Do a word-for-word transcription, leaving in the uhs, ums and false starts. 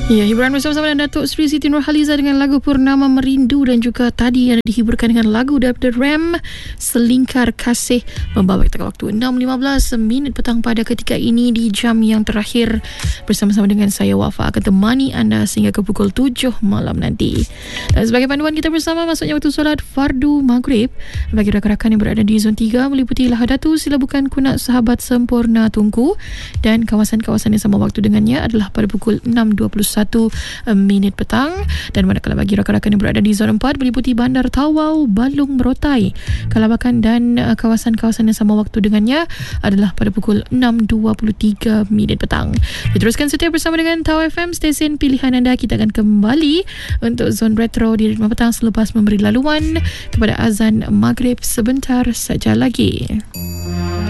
Ya, hiburan bersama-sama dengan Datuk Seri Siti Nurhaliza dengan lagu Purnama Merindu, dan juga tadi yang dihiburkan dengan lagu daripada Ram, Selingkar Kasih, membawa kita ke waktu enam lima belas minit petang pada ketika ini di jam yang terakhir. Bersama-sama dengan saya Wafa akan temani anda sehingga ke pukul tujuh malam nanti. Dan sebagai panduan kita bersama masuknya waktu solat fardu maghrib bagi rakan-rakan yang berada di zon tiga meliputi Lahadatu, Silabukan, Kunak, Sahabat, Sempurna, Tunku, dan kawasan-kawasan yang sama waktu dengannya adalah pada pukul enam dua puluh satu minit petang. Dan manakala bagi rakan-rakan yang berada di zon empat meliputi Bandar Tawau, Balung, Merotai, Kalabakan dan uh, kawasan-kawasan yang sama waktu dengannya adalah pada pukul enam dua puluh tiga minit petang. Diteruskan setia bersama dengan Tau F M, stesen pilihan anda. Kita akan kembali untuk zon retro di ritma petang selepas memberi laluan kepada azan maghrib sebentar saja lagi.